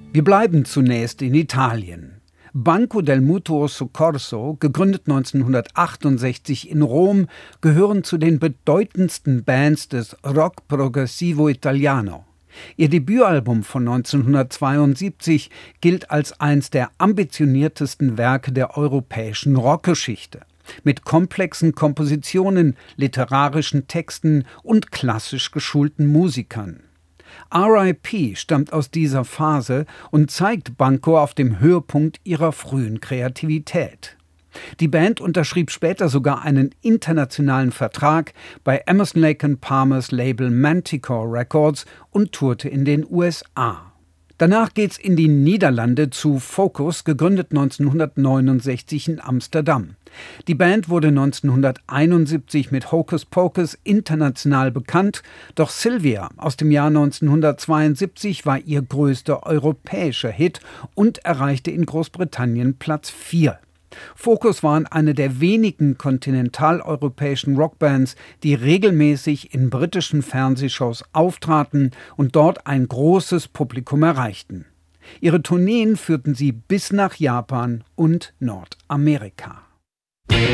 Wir bleiben zunächst in Italien. Banco del Mutuo Soccorso, gegründet 1968 in Rom, gehören zu den bedeutendsten Bands des Rock Progressivo Italiano. Ihr Debütalbum von 1972 gilt als eines der ambitioniertesten Werke der europäischen Rockgeschichte. Mit komplexen Kompositionen, literarischen Texten und klassisch geschulten Musikern. R.I.P. stammt aus dieser Phase und zeigt Banco auf dem Höhepunkt ihrer frühen Kreativität. Die Band unterschrieb später sogar einen internationalen Vertrag bei Emerson, Lake & Palmers Label Manticore Records und tourte in den USA. Danach geht's in die Niederlande zu Focus, gegründet 1969 in Amsterdam. Die Band wurde 1971 mit Hocus Pocus international bekannt, doch Sylvia aus dem Jahr 1972 war ihr größter europäischer Hit und erreichte in Großbritannien Platz 4. Focus waren eine der wenigen kontinentaleuropäischen Rockbands, die regelmäßig in britischen Fernsehshows auftraten und dort ein großes Publikum erreichten. Ihre Tourneen führten sie bis nach Japan und Nordamerika.